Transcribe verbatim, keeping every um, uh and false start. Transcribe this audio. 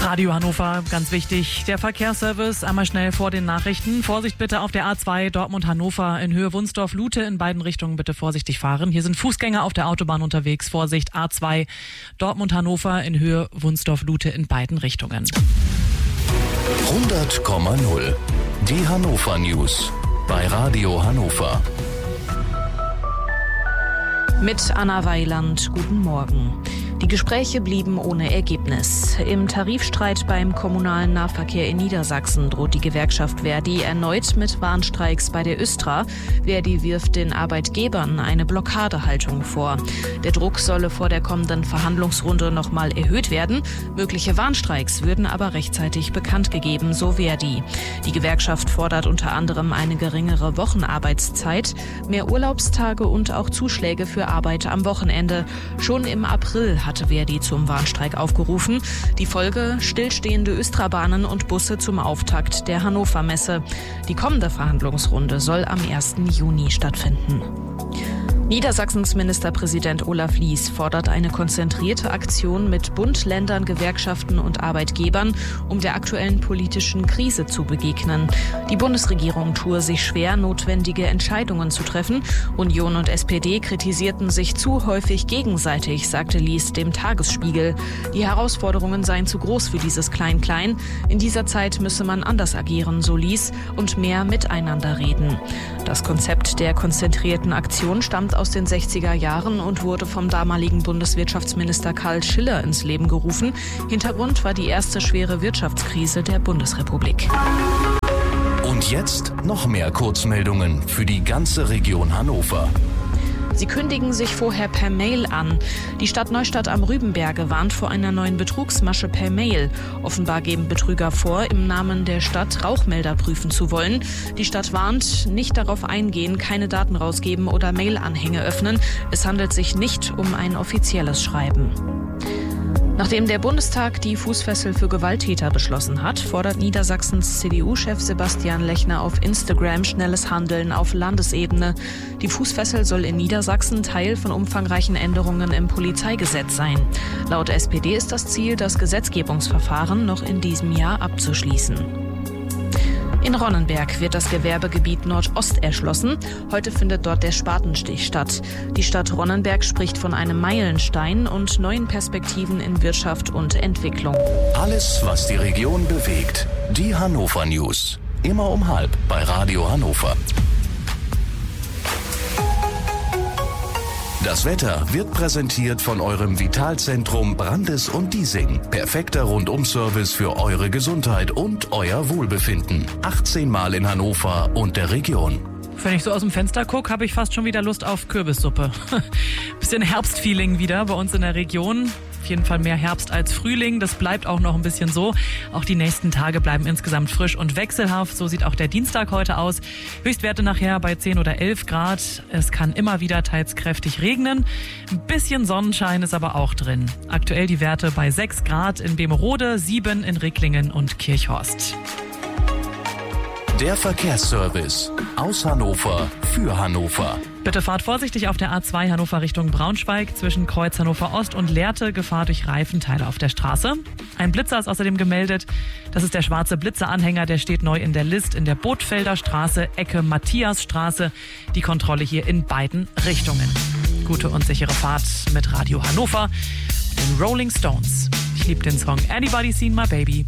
Radio Hannover, ganz wichtig, der Verkehrsservice, einmal schnell vor den Nachrichten. Vorsicht bitte auf der A zwei Dortmund-Hannover in Höhe Wunsdorf-Lute, in beiden Richtungen bitte vorsichtig fahren. Hier sind Fußgänger auf der Autobahn unterwegs, Vorsicht, A zwei Dortmund-Hannover in Höhe Wunsdorf-Lute in beiden Richtungen. hundert Komma null, die Hannover News bei Radio Hannover. Mit Anna Weiland, guten Morgen. Die Gespräche blieben ohne Ergebnis. Im Tarifstreit beim kommunalen Nahverkehr in Niedersachsen droht die Gewerkschaft Verdi erneut mit Warnstreiks bei der Östra. Verdi wirft den Arbeitgebern eine Blockadehaltung vor. Der Druck solle vor der kommenden Verhandlungsrunde noch mal erhöht werden. Mögliche Warnstreiks würden aber rechtzeitig bekannt gegeben, so Verdi. Die Gewerkschaft fordert unter anderem eine geringere Wochenarbeitszeit, mehr Urlaubstage und auch Zuschläge für Arbeit am Wochenende. Schon im April hatte Verdi zum Warnstreik aufgerufen. Die Folge: stillstehende Östra-Bahnen und Busse zum Auftakt der Hannover Messe. Die kommende Verhandlungsrunde soll am ersten Juni stattfinden. Niedersachsens Ministerpräsident Olaf Lies fordert eine konzentrierte Aktion mit Bund, Ländern, Gewerkschaften und Arbeitgebern, um der aktuellen politischen Krise zu begegnen. Die Bundesregierung tue sich schwer, notwendige Entscheidungen zu treffen. Union und S P D kritisierten sich zu häufig gegenseitig, sagte Lies dem Tagesspiegel. Die Herausforderungen seien zu groß für dieses Klein-Klein. In dieser Zeit müsse man anders agieren, so Lies, und mehr miteinander reden. Das Konzept der konzentrierten Aktion stammt aus den sechziger Jahren und wurde vom damaligen Bundeswirtschaftsminister Karl Schiller ins Leben gerufen. Hintergrund war die erste schwere Wirtschaftskrise der Bundesrepublik. Und jetzt noch mehr Kurzmeldungen für die ganze Region Hannover. Sie kündigen sich vorher per Mail an. Die Stadt Neustadt am Rübenberge warnt vor einer neuen Betrugsmasche per Mail. Offenbar geben Betrüger vor, im Namen der Stadt Rauchmelder prüfen zu wollen. Die Stadt warnt, nicht darauf eingehen, keine Daten rausgeben oder Mailanhänge öffnen. Es handelt sich nicht um ein offizielles Schreiben. Nachdem der Bundestag die Fußfessel für Gewalttäter beschlossen hat, fordert Niedersachsens C D U-Chef Sebastian Lechner auf Instagram schnelles Handeln auf Landesebene. Die Fußfessel soll in Niedersachsen Teil von umfangreichen Änderungen im Polizeigesetz sein. Laut S P D ist das Ziel, das Gesetzgebungsverfahren noch in diesem Jahr abzuschließen. In Ronnenberg wird das Gewerbegebiet Nordost erschlossen. Heute findet dort der Spatenstich statt. Die Stadt Ronnenberg spricht von einem Meilenstein und neuen Perspektiven in Wirtschaft und Entwicklung. Alles, was die Region bewegt. Die Hannover News. Immer um halb bei Radio Hannover. Das Wetter wird präsentiert von eurem Vitalzentrum Brandes und Diesing. Perfekter Rundum-Service für eure Gesundheit und euer Wohlbefinden. achtzehn Mal in Hannover und der Region. Wenn ich so aus dem Fenster gucke, habe ich fast schon wieder Lust auf Kürbissuppe. Bisschen Herbstfeeling wieder bei uns in der Region. Auf jeden Fall mehr Herbst als Frühling. Das bleibt auch noch ein bisschen so. Auch die nächsten Tage bleiben insgesamt frisch und wechselhaft. So sieht auch der Dienstag heute aus. Höchstwerte nachher bei zehn oder elf Grad. Es kann immer wieder teils kräftig regnen. Ein bisschen Sonnenschein ist aber auch drin. Aktuell die Werte bei sechs Grad in Bemerode, sieben in Ricklingen und Kirchhorst. Der Verkehrsservice aus Hannover für Hannover. Bitte fahrt vorsichtig auf der A zwei Hannover Richtung Braunschweig zwischen Kreuz Hannover Ost und Lehrte. Gefahr durch Reifenteile auf der Straße. Ein Blitzer ist außerdem gemeldet. Das ist der schwarze Blitzeranhänger, der steht neu in der List in der Bootfelder Straße, Ecke Matthiasstraße. Die Kontrolle hier in beiden Richtungen. Gute und sichere Fahrt mit Radio Hannover und den Rolling Stones. Ich liebe den Song Anybody Seen My Baby.